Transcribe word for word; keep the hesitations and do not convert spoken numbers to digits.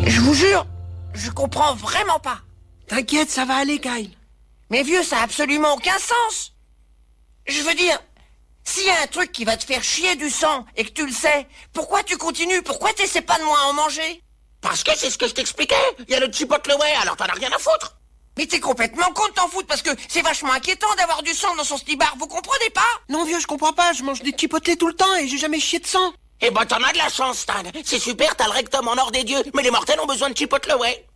Je vous jure, je comprends vraiment pas. T'inquiète, ça va aller, Kyle. Mais vieux, ça a absolument aucun sens. Je veux dire, s'il y a un truc qui va te faire chier du sang et que tu le sais, pourquoi tu continues? Pourquoi t'essaies pas de moins en manger? Parce que c'est ce que je t'expliquais. Il y a le Chipotle Way, alors t'en as rien à foutre. Mais t'es complètement con de t'en foutre parce que c'est vachement inquiétant d'avoir du sang dans son slibard, vous comprenez pas? Non, vieux, je comprends pas. Je mange des chipotlets tout le temps et j'ai jamais chié de sang. Eh ben t'en as de la chance, Stan. C'est super, t'as le rectum en or des dieux. Mais les mortels ont besoin de Chipotle Way.